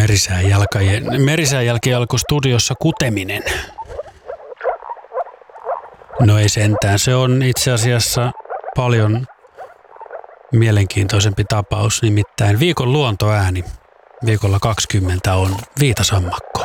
Merisään jälkijalkustudiossa kuteminen. No ei sentään, se on itse asiassa paljon mielenkiintoisempi tapaus, nimittäin viikon luontoääni viikolla 20 on viitasammakko.